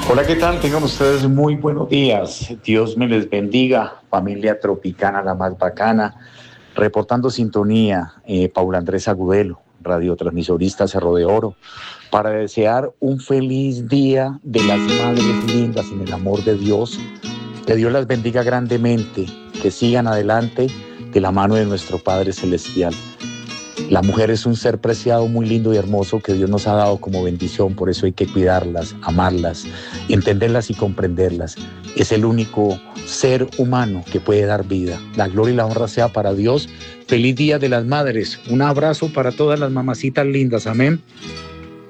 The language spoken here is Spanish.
Hola, ¿qué tal? Tengan ustedes muy buenos días. Dios me les bendiga, familia tropicana, la más bacana. Reportando sintonía, Paula Andrés Agudelo, radiotransmisorista Cerro de Oro, para desear un feliz día de las madres lindas en el amor de Dios. Que Dios las bendiga grandemente, que sigan adelante de la mano de nuestro Padre Celestial. La mujer es un ser preciado, muy lindo y hermoso que Dios nos ha dado como bendición, por eso hay que cuidarlas, amarlas, entenderlas y comprenderlas. Es el único ser humano que puede dar vida. La gloria y la honra sea para Dios. Feliz Día de las Madres. Un abrazo para todas las mamacitas lindas. Amén.